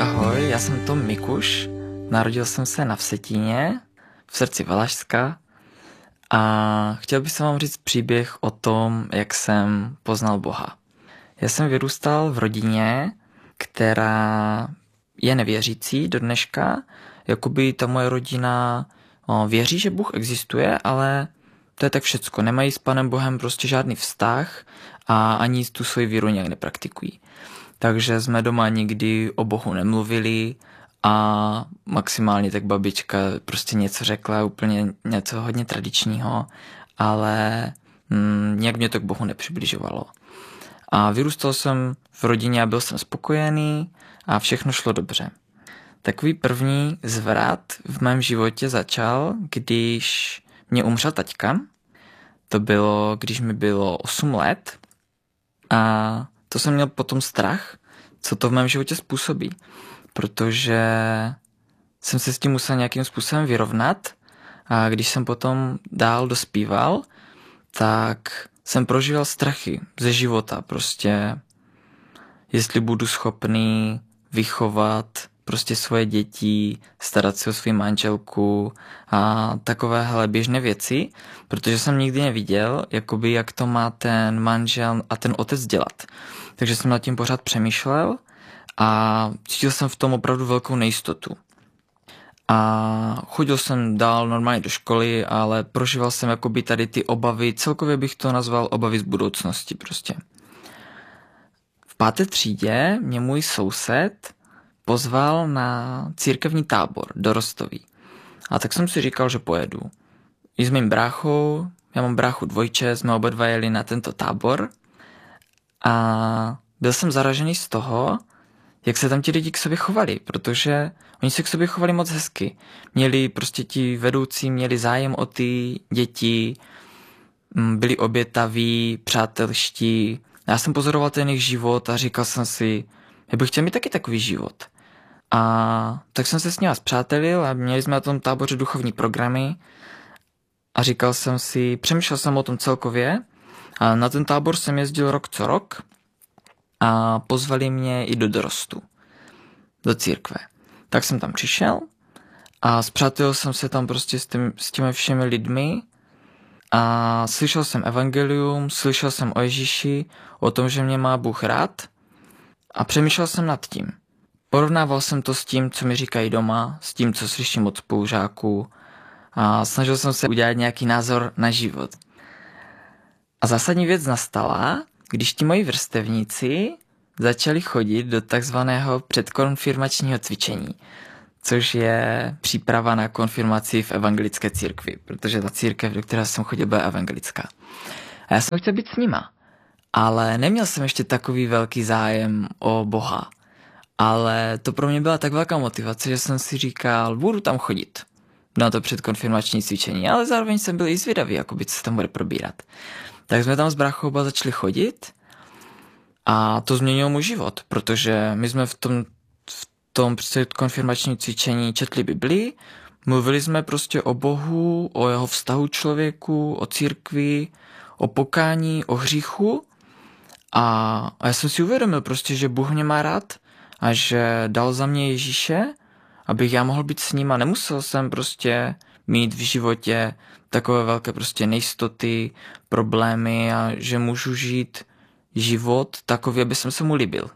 ahoj, já jsem Tom Mikuš, narodil jsem se na Vsetíně, v srdci Valašska a chtěl bych vám říct příběh o tom, jak jsem poznal Boha. Já jsem vyrůstal v rodině, která je nevěřící do dneška, jakoby ta moje rodina věří, že Bůh existuje, ale to je tak všecko, nemají s Panem Bohem prostě žádný vztah a ani tu svoji víru nějak nepraktikují. Takže jsme doma nikdy o Bohu nemluvili a maximálně tak babička prostě něco řekla, úplně něco hodně tradičního, ale nějak mě to k Bohu nepřibližovalo. A vyrůstal jsem v rodině a byl jsem spokojený a všechno šlo dobře. Takový první zvrat v mém životě začal, když mě umřel taťka. To bylo, když mi bylo 8 let a to jsem měl potom strach, co to v mém životě způsobí, protože jsem se s tím musel nějakým způsobem vyrovnat a když jsem potom dál dospíval, tak jsem prožíval strachy ze života, prostě jestli budu schopný vychovat prostě svoje děti, starat se o svou manželku a takovéhle běžné věci, protože jsem nikdy neviděl, jakoby jak to má ten manžel a ten otec dělat. Takže jsem nad tím pořád přemýšlel a cítil jsem v tom opravdu velkou nejistotu. A chodil jsem dál normálně do školy, ale prožíval jsem jakoby tady ty obavy, celkově bych to nazval obavy z budoucnosti prostě. V 5. třídě mě můj soused pozval na církevní tábor do Rostoví. A tak jsem si říkal, že pojedu. I s mým bráchou, já mám bráchu dvojče, jsme oba dva jeli na tento tábor a byl jsem zaražený z toho, jak se tam ti lidi k sobě chovali, protože oni se k sobě chovali moc hezky. Měli prostě ti vedoucí, měli zájem o ty děti, byli obětaví, přátelští. Já jsem pozoroval ten jejich život a říkal jsem si, já bych chtěl mít taky takový život. A tak jsem se s nimi spřátelil a měli jsme na tom táboře duchovní programy a říkal jsem si, přemýšlel jsem o tom celkově a na ten tábor jsem jezdil rok co rok a pozvali mě i do dorostu, do církve. Tak jsem tam přišel a spřátelil jsem se tam prostě s těmi všemi lidmi a slyšel jsem evangelium, slyšel jsem o Ježíši, o tom, že mě má Bůh rád a přemýšlel jsem nad tím. Porovnával jsem to s tím, co mi říkají doma, s tím, co slyším od spolužáků a snažil jsem se udělat nějaký názor na život. A zásadní věc nastala, když ti moji vrstevníci začali chodit do takzvaného předkonfirmačního cvičení, což je příprava na konfirmaci v evangelické církvi, protože ta církev, do které jsem chodil, byla evangelická. A já jsem chtěl být s nima, ale neměl jsem ještě takový velký zájem o Boha. Ale to pro mě byla tak velká motivace, že jsem si říkal, budu tam chodit na to předkonfirmační cvičení, ale zároveň jsem byl i zvědavý, jakoby, co se tam bude probírat. Tak jsme tam s bráchou začali chodit a to změnilo můj život, protože my jsme v tom předkonfirmačním cvičení četli Biblii, mluvili jsme prostě o Bohu, o jeho vztahu člověku, o církvi, o pokání, o hříchu a já jsem si uvědomil prostě, že Bůh mě má rád a že dal za mě Ježíše, abych já mohl být s ním a nemusel jsem prostě mít v životě takové velké prostě nejistoty, problémy a že můžu žít život takový, aby jsem se mu líbil.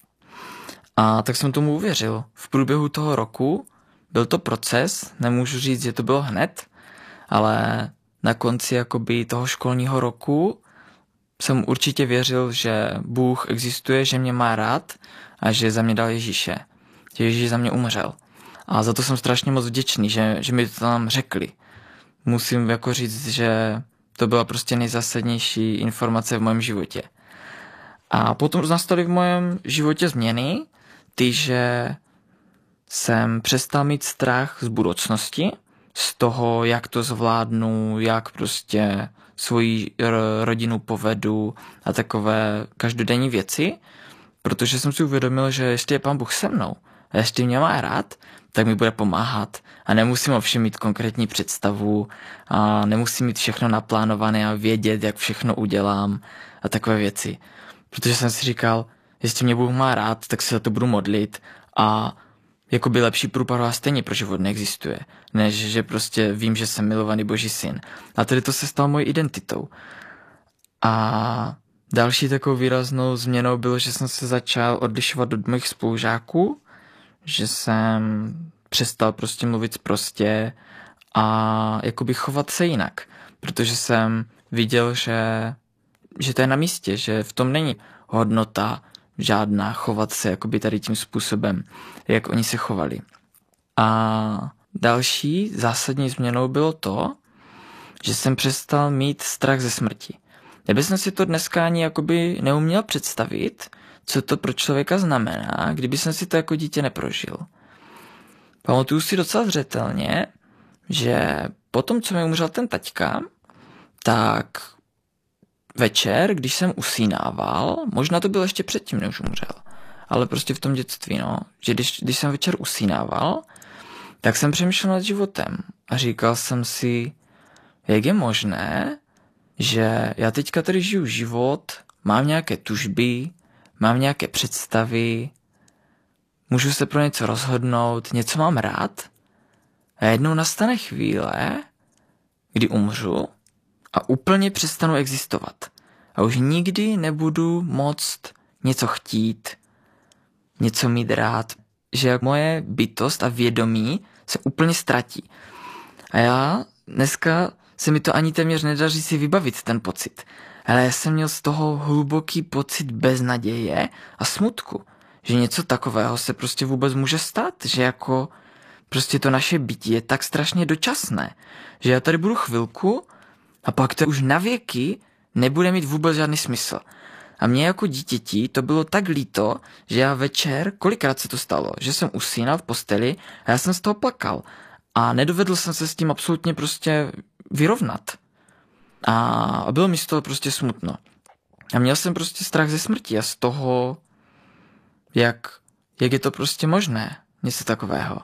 A tak jsem tomu uvěřil. V průběhu toho roku byl to proces, nemůžu říct, že to bylo hned, ale na konci jakoby toho školního roku jsem určitě věřil, že Bůh existuje, že mě má rád a že za mě dal Ježíše. Že Ježíš za mě umřel. A za to jsem strašně moc vděčný, že mi to tam řekli. Musím jako říct, že to byla prostě nejzásadnější informace v mém životě. A potom nastaly v mém životě změny, že jsem přestal mít strach z budoucnosti, z toho, jak to zvládnu, jak prostě svoji rodinu povedu a takové každodenní věci, protože jsem si uvědomil, že jestli je Pán Bůh se mnou a jestli mě má rád, tak mi bude pomáhat a nemusím ovšem mít konkrétní představu a nemusím mít všechno naplánované a vědět, jak všechno udělám a takové věci. Protože jsem si říkal, jestli mě Bůh má rád, tak se za to budu modlit a jakoby lepší průporová stejně pro život neexistuje, než že prostě vím, že jsem milovaný Boží syn. A tedy to se stalo mojí identitou. A další takovou výraznou změnou bylo, že jsem se začal odlišovat od mých spolužáků, že jsem přestal prostě mluvit prostě a jakoby chovat se jinak, protože jsem viděl, že to je na místě, že v tom není hodnota žádná chovat se jakoby tady tím způsobem, jak oni se chovali. A další zásadní změnou bylo to, že jsem přestal mít strach ze smrti. Já bych si to dneska ani jakoby neuměl představit, co to pro člověka znamená, kdyby jsem si to jako dítě neprožil. Pamatuju si docela zřetelně, že potom, co mi umřel ten taťka, tak večer, když jsem usínával, možná to bylo ještě předtím, než umřel, ale prostě v tom dětství, že když jsem večer usínával, tak jsem přemýšlel nad životem a říkal jsem si, jak je možné, že já teďka tady žiju život, mám nějaké tužby, mám nějaké představy, můžu se pro něco rozhodnout, něco mám rád a jednou nastane chvíle, kdy umřu a úplně přestanu existovat. A už nikdy nebudu moct něco chtít, něco mít rád, že moje bytost a vědomí se úplně ztratí. A já dneska se mi to ani téměř nedaří si vybavit ten pocit. Ale já jsem měl z toho hluboký pocit beznaděje a smutku, že něco takového se prostě vůbec může stát, že jako prostě to naše bytí je tak strašně dočasné, že já tady budu chvilku a pak to už na věky nebude mít vůbec žádný smysl. A mě jako dítěti to bylo tak líto, že já večer, kolikrát se to stalo, že jsem usínal v posteli a já jsem z toho plakal. A nedovedl jsem se s tím absolutně prostě vyrovnat. A bylo mi z toho prostě smutno. A měl jsem prostě strach ze smrti a z toho, jak je to prostě možné, něco takového.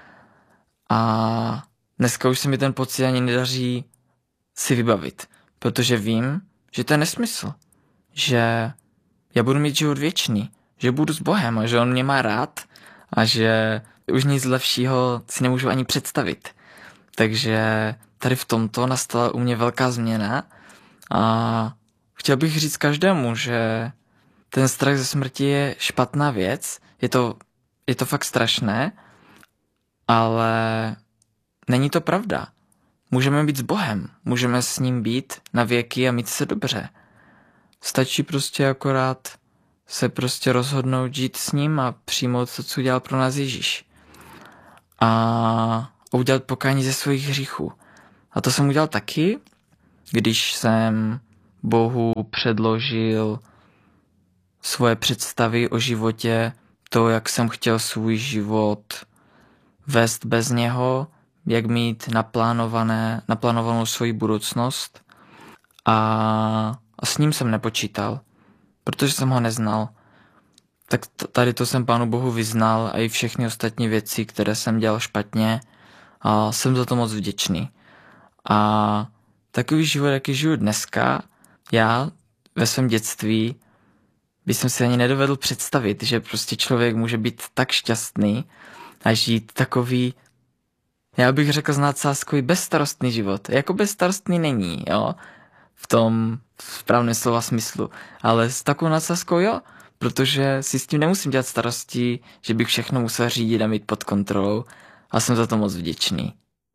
A dneska už se mi ten pocit ani nedaří si vybavit, protože vím, že to je nesmysl. Že já budu mít život věčný, že budu s Bohem a že on mě má rád a že už nic lepšího si nemůžu ani představit. Takže tady v tomto nastala u mě velká změna a chtěl bych říct každému, že ten strach ze smrti je špatná věc, je to fakt strašné, ale není to pravda. Můžeme být s Bohem, můžeme s ním být na věky a mít se dobře. Stačí prostě akorát se prostě rozhodnout žít s ním a přijmout to, co udělal pro nás Ježíš. A udělat pokání ze svých hříchů. A to jsem udělal taky, když jsem Bohu předložil svoje představy o životě, to, jak jsem chtěl svůj život vést bez něho, jak mít naplánovanou svoji budoucnost. A s ním jsem nepočítal, protože jsem ho neznal. Tak tady to jsem Pánu Bohu vyznal a i všechny ostatní věci, které jsem dělal špatně, a jsem za to moc vděčný. A takový život, jaký žiju dneska, já ve svém dětství bych si ani nedovedl představit, že prostě člověk může být tak šťastný a žít takový, já bych řekl s nadsázkou, bezstarostný život. Jako bezstarostný není, jo, v tom správném slova smyslu, ale s takovou nadsázkou jo, protože si s tím nemusím dělat starosti, že bych všechno musel řídit a mít pod kontrolou a jsem za to moc vděčný.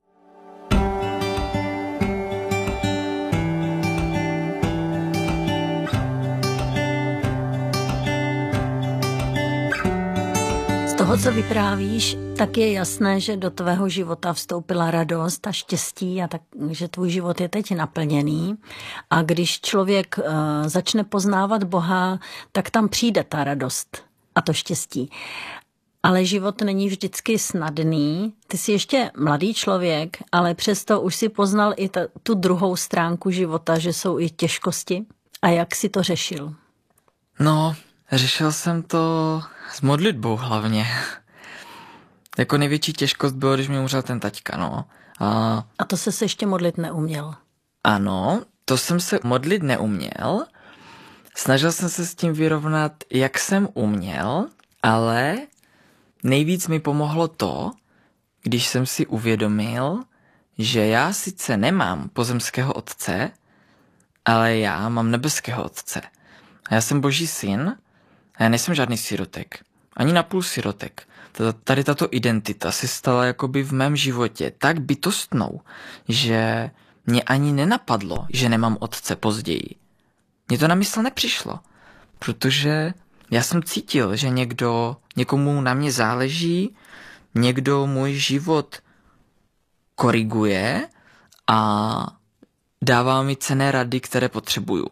Z toho, co vyprávíš, tak je jasné, že do tvého života vstoupila radost a štěstí a tak, že tvůj život je teď naplněný. A když člověk začne poznávat Boha, tak tam přijde ta radost a to štěstí. Ale život není vždycky snadný. Ty jsi ještě mladý člověk, ale přesto už si poznal i tu druhou stránku života, že jsou i těžkosti. A jak jsi to řešil? No, řešil jsem to s modlitbou hlavně. Jako největší těžkost bylo, když mi umřel ten taťka, no. A to se ještě modlit neuměl? Ano, to jsem se modlit neuměl. Snažil jsem se s tím vyrovnat, jak jsem uměl, ale nejvíc mi pomohlo to, když jsem si uvědomil, že já sice nemám pozemského otce, ale já mám nebeského otce. A já jsem Boží syn a já nejsem žádný sirotek. Ani napůl sirotek. Tady tato identita se stala jakoby v mém životě tak bytostnou, že mě ani nenapadlo, že nemám otce později. Mně to na mysl nepřišlo, protože já jsem cítil, že někomu na mě záleží, někdo můj život koriguje a dává mi cenné rady, které potřebuju.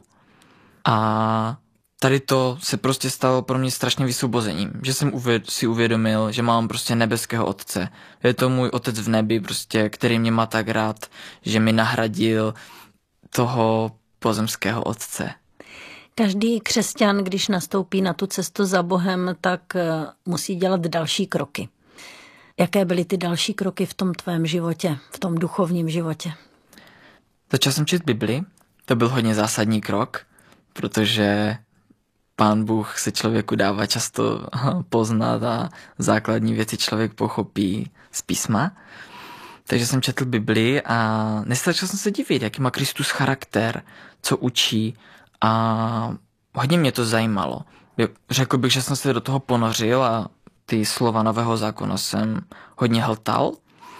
A tady to se prostě stalo pro mě strašným vysvobozením, že jsem si uvědomil, že mám prostě nebeského otce. Je to můj otec v nebi, prostě, který mě má tak rád, že mi nahradil toho pozemského otce. Každý křesťan, když nastoupí na tu cestu za Bohem, tak musí dělat další kroky. Jaké byly ty další kroky v tom tvém životě, v tom duchovním životě? Začal jsem číst Bibli, to byl hodně zásadní krok, protože Pán Bůh se člověku dává často poznat a základní věci člověk pochopí z písma. Takže jsem četl Bibli a nestačil jsem se divit, jaký má Kristus charakter, co učí a hodně mě to zajímalo. Řekl bych, že jsem se do toho ponořil a ty slova Nového zákona jsem hodně hltal,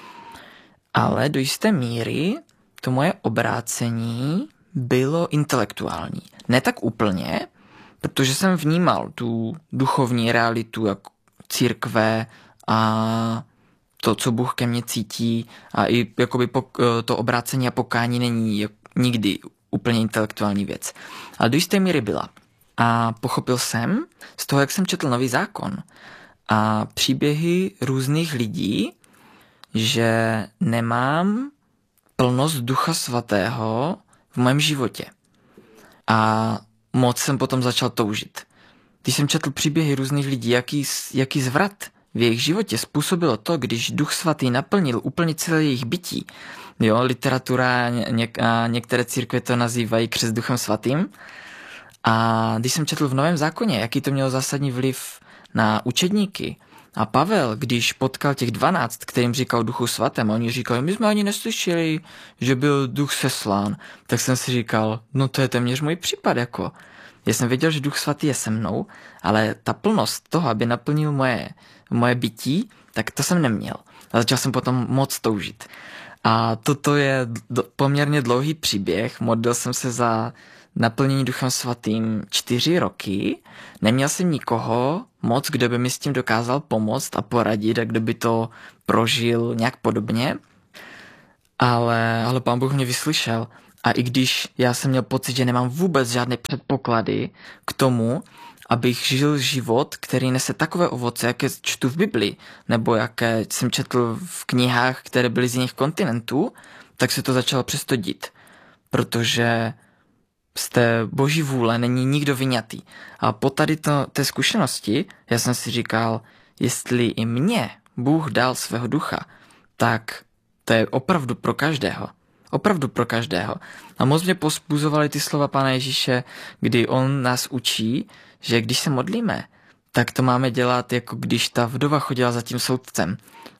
ale do jisté míry to moje obrácení bylo intelektuální. Ne tak úplně, protože jsem vnímal tu duchovní realitu jako církve a to, co Bůh ke mně cítí a i jakoby to obrácení a pokání není nikdy úplně intelektuální věc. Ale do jisté míry byla. A pochopil jsem z toho, jak jsem četl Nový zákon a příběhy různých lidí, že nemám plnost Ducha Svatého v mém životě. A moc jsem potom začal toužit. Když jsem četl příběhy různých lidí, jaký zvrat v jejich životě způsobilo to, když Duch Svatý naplnil úplně celé jejich bytí. Jo, literatura a některé církve to nazývají křest Duchem Svatým. A když jsem četl v Novém zákoně, jaký to mělo zásadní vliv na učedníky, a Pavel, když potkal těch 12, kterým říkal Duchu Svatém, a oni říkali, my jsme ani neslyšeli, že byl Duch seslán, tak jsem si říkal, no to je téměř můj případ, jako. Já jsem věděl, že Duch Svatý je se mnou, ale ta plnost toho, aby naplnil moje bytí, tak to jsem neměl. A začal jsem potom moc toužit. A toto je poměrně dlouhý příběh, modlil jsem se za naplnění Duchem Svatým 4 roky, neměl jsem nikoho moc, kdo by mi s tím dokázal pomoct a poradit a kdo by to prožil nějak podobně, ale Pán Bůh mě vyslyšel a i když já jsem měl pocit, že nemám vůbec žádné předpoklady k tomu, abych žil život, který nese takové ovoce, jaké čtu v Bibli, nebo jaké jsem četl v knihách, které byly z jiných kontinentů, tak se to začalo přesto dít, protože z té Boží vůle není nikdo vyňatý. A po tady té zkušenosti já jsem si říkal, jestli i mně Bůh dal svého ducha, tak to je opravdu pro každého. Opravdu pro každého. A moc mě povzbuzovaly ty slova Pána Ježíše, kdy on nás učí, že když se modlíme, tak to máme dělat, jako když ta vdova chodila za tím soudcem.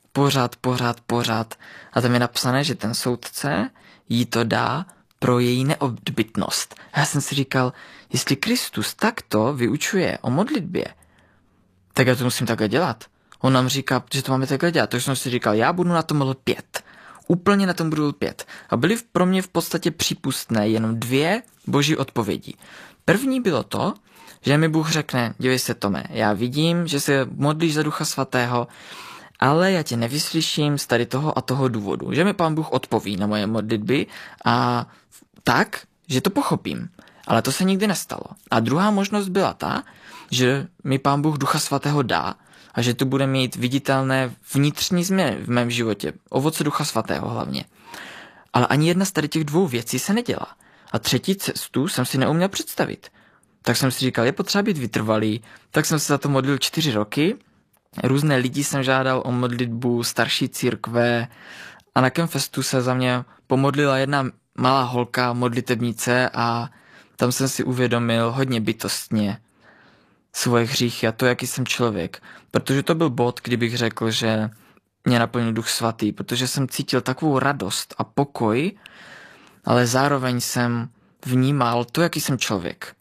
Pořád. A tam je napsané, že ten soudce jí to dá pro její neodbytnost. A já jsem si říkal, jestli Kristus takto vyučuje o modlitbě, tak já to musím takhle dělat. On nám říká, že to máme takhle dělat. Takže jsem si říkal, já budu na tom lpět. Úplně na tom budu lpět. A byly pro mě v podstatě přípustné jenom 2 boží odpovědi. První bylo to, že mi Bůh řekne, dívej se, Tome, já vidím, že se modlíš za Ducha Svatého, ale já tě nevyslyším z tady toho a toho důvodu. Že mi Pán Bůh odpoví na moje modlitby a tak, že to pochopím. Ale to se nikdy nestalo. A druhá možnost byla ta, že mi Pán Bůh Ducha Svatého dá a že to bude mít viditelné vnitřní změny v mém životě. Ovoce Ducha Svatého hlavně. Ale ani jedna z tady těch 2 věcí se nedělá. A třetí cestu jsem si neuměl představit. Tak jsem si říkal, je potřeba být vytrvalý. Tak jsem se za to modlil 4 roky. Různé lidi jsem žádal o modlitbu, starší církve a na Campfestu se za mě pomodlila jedna malá holka, modlitebnice a tam jsem si uvědomil hodně bytostně, svoje hříchy a to, jaký jsem člověk. Protože to byl bod, kdybych řekl, že mě naplnil Duch Svatý, protože jsem cítil takovou radost a pokoj, ale zároveň jsem vnímal to, jaký jsem člověk.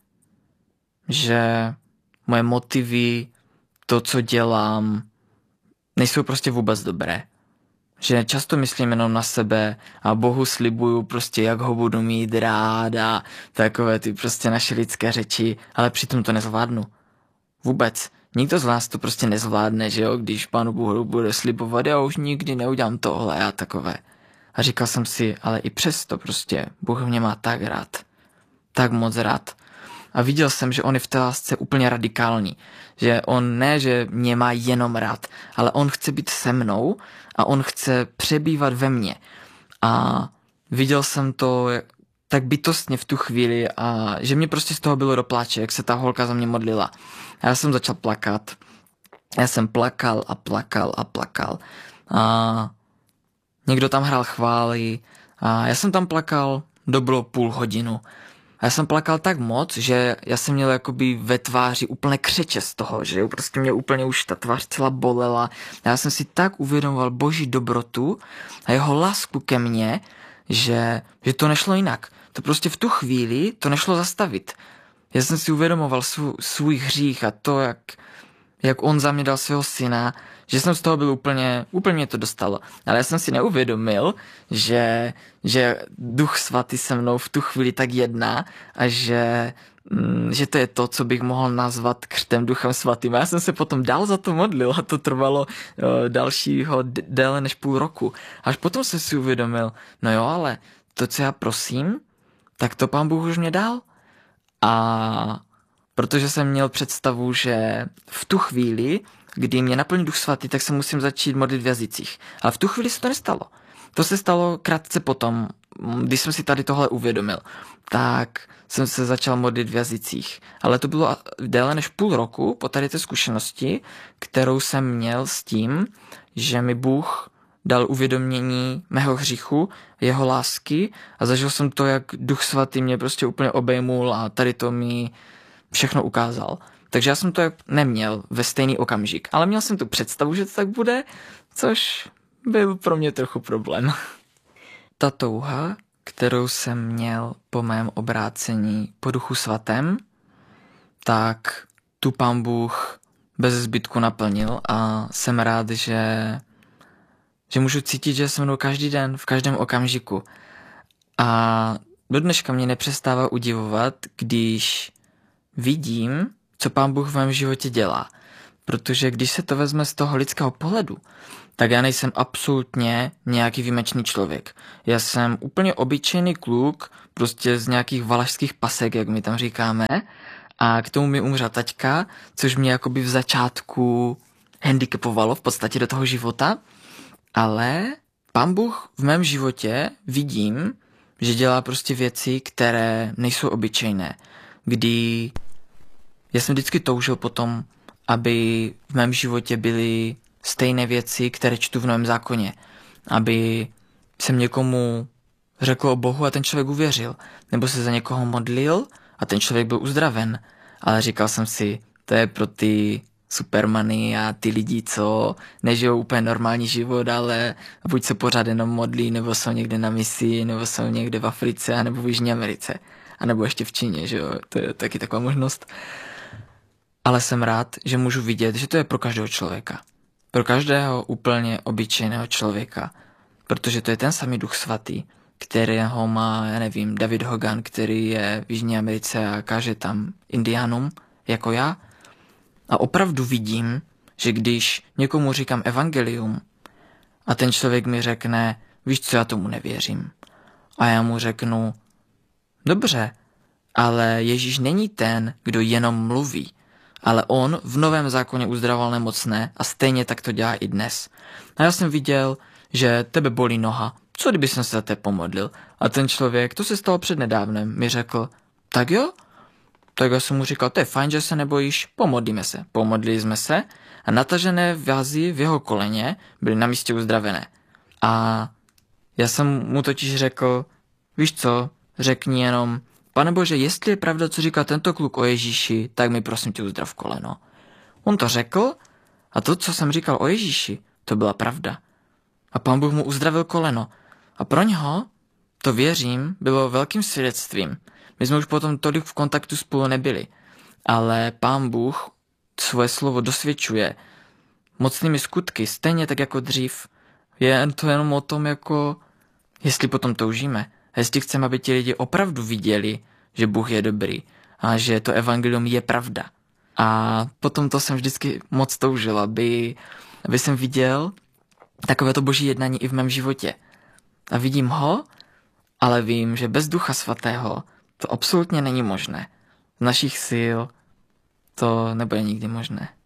Že moje motivy, to, co dělám, nejsou prostě vůbec dobré. Že často myslím jenom na sebe a Bohu slibuju prostě, jak ho budu mít rád a takové ty prostě naše lidské řeči, ale přitom to nezvládnu. Vůbec. Nikdo z vás to prostě nezvládne, že jo, když Pánu Bohu bude slibovat, já už nikdy neudělám tohle a takové. A říkal jsem si, ale i přesto prostě Bůh mě má tak rád. Tak moc rád. A viděl jsem, že on je v té lásce úplně radikální. Že on ne, že mě má jenom rád, ale on chce být se mnou a on chce přebývat ve mně. A viděl jsem to tak bytostně v tu chvíli a že mě prostě z toho bylo do pláče, jak se ta holka za mě modlila. A já jsem začal plakat. Já jsem plakal a plakal a plakal. A někdo tam hrál chvály a já jsem tam plakal dobrou půl hodinu. A já jsem plakal tak moc, že já jsem měl jakoby ve tváři úplně křeče z toho, že prostě mě úplně už ta tvář celá bolela. A já jsem si tak uvědomoval Boží dobrotu a jeho lásku ke mně, že to nešlo jinak. To prostě v tu chvíli to nešlo zastavit. Já jsem si uvědomoval svůj hřích a to, jak on za mě dal svého syna, že jsem z toho byl úplně mě to dostalo. Ale já jsem si neuvědomil, že Duch Svatý se mnou v tu chvíli tak jedná a že to je to, co bych mohl nazvat křtem Duchem Svatým. A já jsem se potom dál za to modlil a to trvalo dalšího déle než půl roku. Až potom jsem si uvědomil, no jo, ale to, co já prosím, tak to Pán Bůh už mě dal. A protože jsem měl představu, že v tu chvíli, kdy mě naplní Duch Svatý, tak se musím začít modlit v jazycích. Ale v tu chvíli se to nestalo. To se stalo krátce potom, když jsem si tady tohle uvědomil. Tak jsem se začal modlit v jazycích. Ale to bylo déle než půl roku po tady té zkušenosti, kterou jsem měl s tím, že mi Bůh dal uvědomění mého hříchu, jeho lásky a zažil jsem to, jak Duch Svatý mě prostě úplně obejmul a tady to mi všechno ukázal. Takže já jsem to neměl ve stejný okamžik, ale měl jsem tu představu, že to tak bude, což byl pro mě trochu problém. Ta touha, kterou jsem měl po mém obrácení po Duchu Svatém, tak tu Pán Bůh bez zbytku naplnil a jsem rád, že můžu cítit, že se mnou každý den, v každém okamžiku. A do dneška mě nepřestává udivovat, když vidím, co Pán Bůh v mém životě dělá. Protože když se to vezme z toho lidského pohledu, tak já nejsem absolutně nějaký výjimečný člověk. Já jsem úplně obyčejný kluk, prostě z nějakých valašských pasek, jak my tam říkáme, a k tomu mi umřel taťka, což mě jakoby v začátku handicapovalo v podstatě do toho života, ale Pán Bůh v mém životě vidím, že dělá prostě věci, které nejsou obyčejné, kdy já jsem vždycky toužil potom, aby v mém životě byly stejné věci, které čtu v Novém zákoně. Aby jsem někomu řekl o Bohu a ten člověk uvěřil. Nebo se za někoho modlil a ten člověk byl uzdraven. Ale říkal jsem si, to je pro ty supermany a ty lidi, co nežijou úplně normální život, ale buď se pořád jenom modlí, nebo jsou někde na misi, nebo jsou někde v Africe, nebo v Jižní Americe. A nebo ještě v Číně, že jo, to je taky taková možnost. Ale jsem rád, že můžu vidět, že to je pro každého člověka. Pro každého úplně obyčejného člověka. Protože to je ten samý Duch Svatý, kterého má, já nevím, David Hogan, který je v Jižní Americe a káže tam indiánům, jako já. A opravdu vidím, že když někomu říkám evangelium a ten člověk mi řekne, víš co, já tomu nevěřím. A já mu řeknu, dobře, ale Ježíš není ten, kdo jenom mluví, ale on v Novém zákoně uzdravoval nemocné a stejně tak to dělá i dnes. A já jsem viděl, že tebe bolí noha, co kdyby jsem se za tebe pomodlil? A ten člověk, to se stalo přednedávnem, mi řekl, tak jo? Tak já jsem mu říkal, to je fajn, že se nebojíš, pomodlíme se. Pomodlili jsme se a natažené vázy v jeho koleně byly na místě uzdravené. A já jsem mu totiž řekl, víš co, řekni jenom Pane Bože, jestli je pravda, co říká tento kluk o Ježíši, tak mi prosím tě uzdrav koleno. On to řekl a to, co jsem říkal o Ježíši, to byla pravda. A Pán Bůh mu uzdravil koleno. A pro něho, to věřím, bylo velkým svědectvím. My jsme už potom tolik v kontaktu spolu nebyli. Ale Pán Bůh svoje slovo dosvědčuje mocnými skutky, stejně tak jako dřív. Je to jenom o tom, jako jestli potom toužíme. A jestli chceme, aby ti lidi opravdu viděli, že Bůh je dobrý a že to evangelium je pravda. A potom to jsem vždycky moc toužil, aby jsem viděl takové to boží jednání i v mém životě. A vidím ho, ale vím, že bez Ducha Svatého to absolutně není možné. Z našich sil to nebude nikdy možné.